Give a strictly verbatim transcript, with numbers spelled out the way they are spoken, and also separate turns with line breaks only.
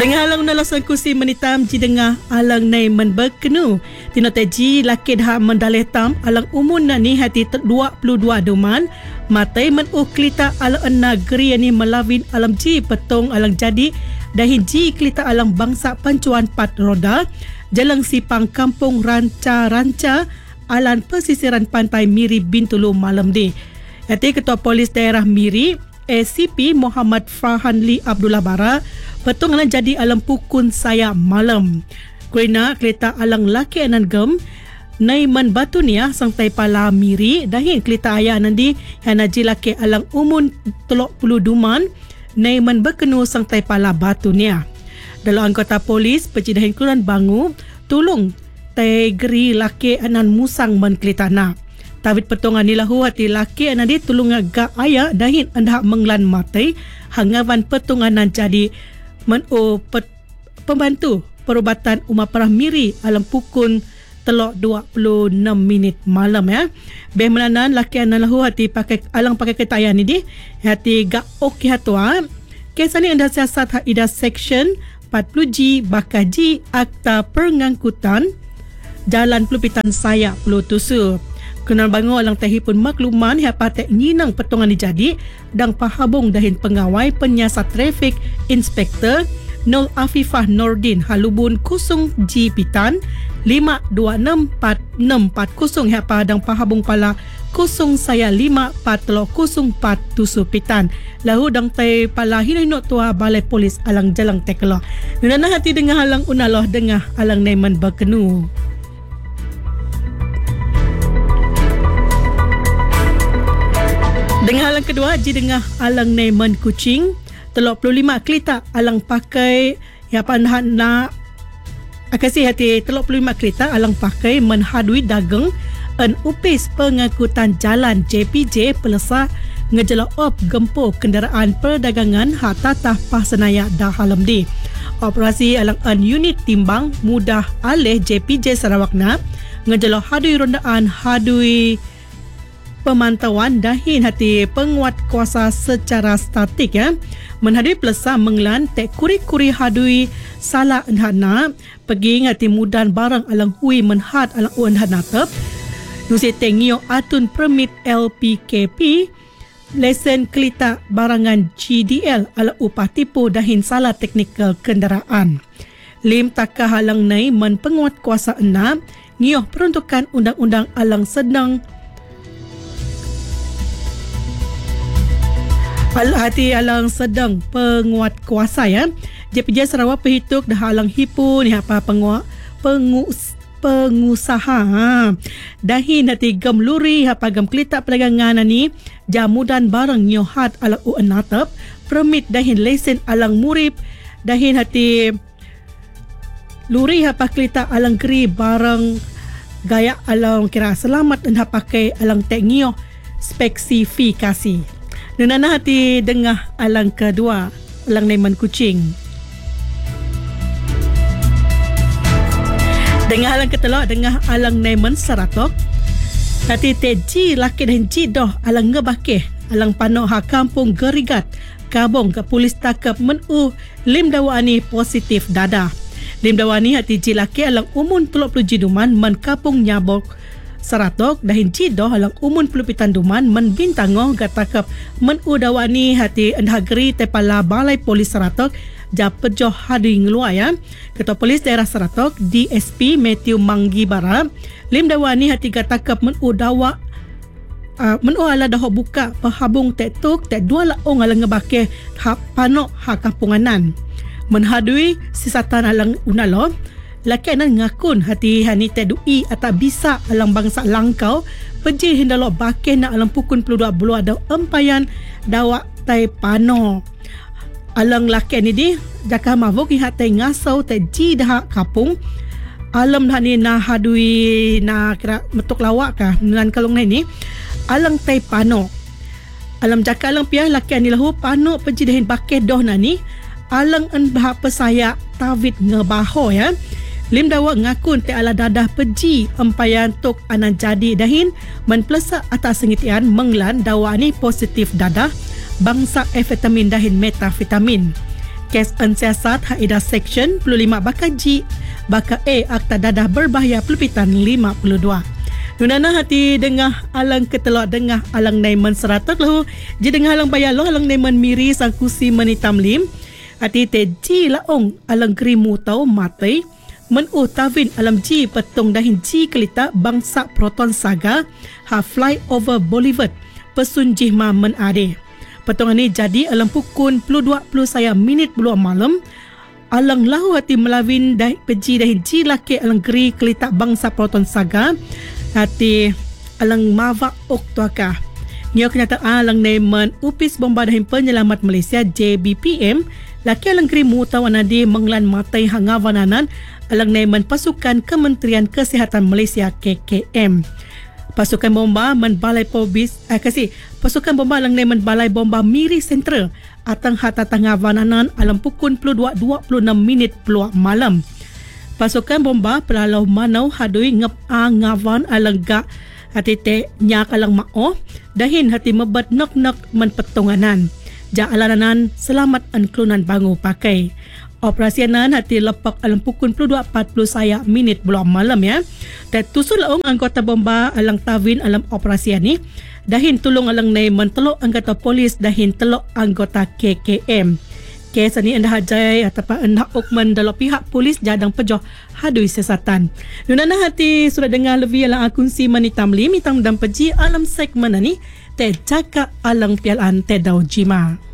Dengan alang nalasan kursi menitam ji dengar alang nai men berkenu. Tino teji laki dah mendalih tam alang umun ni hati dua puluh dua doman. Matai men uklita alang negeri ni melawin alam ji petong alang jadi dahin ji klita alang bangsa pancuan pat roda. Jalang sipang kampung ranca-ranca alan pesisiran pantai Miri Bintulu malam di. Hati Ketua Polis Daerah Miri A C P Muhammad Farhanli Abdullah Bara petong alang jadi alam pukun saya malam. Kuina kelita alang laki anan gem naiman batunia sang tai pala Miri dahin kelita ayah nandi hanaji laki alang umun telok puluh duman naiman berkenu sang tai pala batunia. Dalam anggota polis pejidahin Kulan Bangu tolong tai geri laki anan musang men kelita na. Tawit petongan nilahu hati laki anan di tolong agak ayah dahin anda menglan matai hangawan petonganan jadi men o pet, pembantu perubatan Umar Parah Miri alam pukul telok dua puluh enam minit malam ya. Beh menanan laki anan lahu hati pakai alang pakai ketaya ni di hati gak okey hatua. Kes ni anda siasat hak ida section empat puluh G Bakaji Akta Pengangkutan Jalan Pelupitan Saya Pulau Tusu. Kenal bangun alang tahi pun makluman yang patek nyinang petongan dijadi dan pahabung dahin pengawai penyiasat trafik Inspektor Nol Afifah Nordin Halubun Kusung G Pitan lima dua enam empat enam empat kosong yang padang pahabung pala Kusung Saya lima empat telok Kusung empat Tusu Pitan. Lahu dang tay pala hinay tua Balai Polis alang jalang tekelo. Nunana hati dengar alang unaloh dengar alang naiman berkenu. Dengan alang kedua, ji dengar alang naiman kucing telok puluh lima kelita alang pakai ya pandahan na akasi hati telok puluh lima kelita alang pakai menhadui dagang en upis pengangkutan jalan J P J pelesah ngejela op gempo kenderaan perdagangan hak tatah Pasenaya dah halam di. Operasi alang en unit timbang mudah alih J P J Sarawak na ngejela hadui rondaan hadui pemantauan dahin hati penguat kuasa secara statik ya. Menhadui pelesah menglan tek kuri-kuri hadui salah enhana pergi hati mudan barang alang hui menhad alang uan hanatep. Nusi tengio atun permit L P K P lesen kelita barangan G D L ala upah tipu dahin salah teknikal kenderaan. Lim takah halang nai men penguat kuasa enam ngioh peruntukan undang-undang alang sedang hati alang sedang penguat kuasa ya. J P J Sarawak perhitung dah alang hipu ni apa penguat pengus pengusaha ha. Dahin hati gem luri apa gem kelita perdagangan ni jamudan barang nyohat alang uan natap permit dahin lesen alang murib dahin hati luri apa kelita alang keri barang gaya alang kira selamat dan pakai alang teknio spesifikasi. Nunana hati dengah alang kedua alang naiman kucing. Dengah alang ketelok dengah alang naiman saratok. Hati teji laki dan jidoh alang ngebakeh alang panok ha kampung Gerigat kabong ke polis takap menu lim dawani positif dadah. Lim dawani hati ji laki alang umun telok puluh jiduman men kapung nyabok Saratok dahin jidoh alang umun pelupitan duman men bintangoh gatakap men udawani hati endhageri tepala Balai Polis Saratok ja pejoh hadui ngelua ya. Ketua Polis Daerah Saratok D S P Matthew Manggi Bara lim dawani hati gatakap men udawa uh, men ala dah buka pahabung tektuk tek dua laong alang ngebakeh hak panok hak kampunganan menhadui sisatan alang unalo. Laki anan ngakun hati hani tedui atau bisa alang bangsa langkau peji hindalo bakeh na alang pukun puluh dua bulu ada empayan dawak tai pano. Alang laki ni di jaka mavok ni hatai ngasau teji dah kapung alam hani na hadui na kira metuk lawak kah dengan kalung ni alang tai pano. Alam jaka alang piah laki ni lahu pano peji dahin bakeh doh nani alang en bahak pesaya tawit ngebaho ya. Lim dawak ngakun te ala dadah peji empayan tok anan jadi dahin men plesa atas sengitian menglan dawa ni positif dadah bangsa amfetamin dahin metavitamin. kes ansiasat haida seksyen puluh lima baka G baka A Akta Dadah Berbahaya Pelpitan lima puluh dua. Nunana hati dengah alang ketelok dengah alang naiman seratus lahu je dengah alang bayalo alang naiman miri sang kusi menitam lim hati te G laong alang krimu tau matai men u tavin alam G petung dahin G kelita bangsa Proton Saga ha fly over Boulevard pesun jihma men ade. Petungan ni jadi alam pukul dua puluh saya minit bulu malam alang lahu hati melawin dah peji dahin G laki alang geri kelita bangsa Proton Saga hati alang mavak oktuaka. Nyo kenyataan alang naiman upis bomba dahin penyelamat Malaysia J B P M laki alang geri mutawan adi menglan matai hangavananan alang naiman pasukan Kementerian Kesihatan Malaysia K K M. Pasukan bomba men balai pobis eh kasi pasukan bomba alang naiman balai bomba Miri Sentral atang hata tangavananan alam pukul dua dua puluh enam minit peluang malam. Pasukan bomba pelalau manau hadui ngep a ngavan alang ga hati te nyak alang mao dahin hati mebat nok-nok men petonganan. Ja alananan selamat an klunan bangu pakai. Operasianan hati lepak alang pukul dua empat puluh saya minit belum malam ya. Dan tusul laong anggota bomba alang tawin alam operasian ni. Dahin tulung alang naiman telok anggota polis dahin telok anggota K K M. Kes ni anda hajai ataupun anda okman dalam pihak polis jadang pejoh hadui sesatan. Nunana hati sudah dengar lebih alang akun si manitam lim hitam dan peji alam segmen ni te cakap alang pialaan te dau jima.